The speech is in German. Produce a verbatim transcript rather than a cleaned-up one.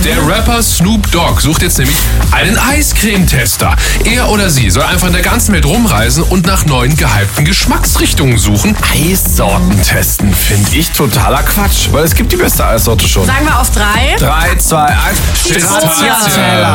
Der Rapper Snoop Dogg sucht jetzt nämlich einen Eiscreme-Tester. Er oder sie soll einfach in der ganzen Welt rumreisen und nach neuen gehypten Geschmacksrichtungen suchen. Eissorten testen finde ich totaler Quatsch, weil es gibt die beste Eissorte schon. Sagen wir auf drei. Drei, zwei, eins. Stracciatella.